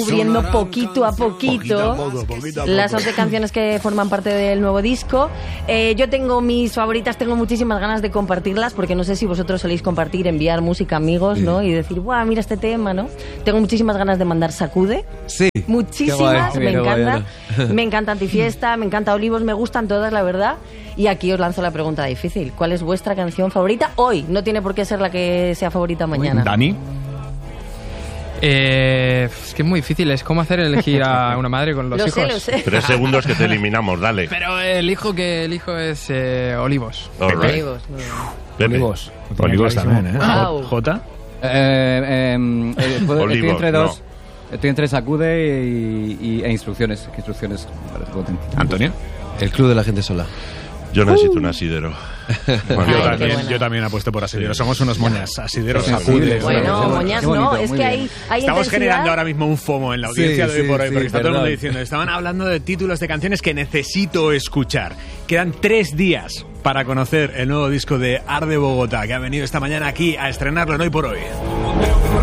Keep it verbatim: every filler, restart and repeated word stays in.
descubriendo poquito a poquito, poquito, a poco, poquito a poco. las once canciones que forman parte del nuevo disco. Eh, yo tengo mis favoritas, tengo muchísimas ganas de compartirlas, porque no sé si vosotros soléis compartir, enviar música a amigos, Sí. ¿no? Y decir, ¡guau, mira este tema!, ¿no? Tengo muchísimas ganas de mandar Sacude. Sí. Muchísimas, Qué me guay. encanta. Me encanta Antifiesta, me encanta Olivos, me gustan todas, la verdad. Y aquí os lanzo la pregunta difícil. ¿Cuál es vuestra canción favorita hoy? No tiene por qué ser la que sea favorita mañana. Dani. Eh, es que es muy difícil, es como hacer elegir a una madre con los Lo hijos. sé, lo sé. Tres segundos que te eliminamos, dale. Pero el hijo que elijo es eh, Olivos. All right. Olivos, muy bien. Pepe. Olivos. Olivos también, ¿eh? Wow. Jota. Eh, eh, eh, puedo- estoy Olivos, entre dos. no. Estoy entre Sacude y, y- e instrucciones. ¿Qué instrucciones? me parece potente. Antonio. El club de la gente sola. Yo necesito un asidero. Bueno, Yo, Ay, qué también, buena. yo también apuesto por asidero. Somos unos moñas. Asideros Sí, sacudes. sí, Bueno, Qué moñas bonito, no, es muy que bien. hay, hay Estamos intensidad. generando ahora mismo un FOMO en la audiencia Sí, de hoy sí, por hoy, sí, porque está todo el mundo perdón. diciendo, estaban hablando de títulos de canciones que necesito escuchar. Quedan tres días para conocer el nuevo disco de Arde Bogotá, que ha venido esta mañana aquí a estrenarlo en Hoy por Hoy.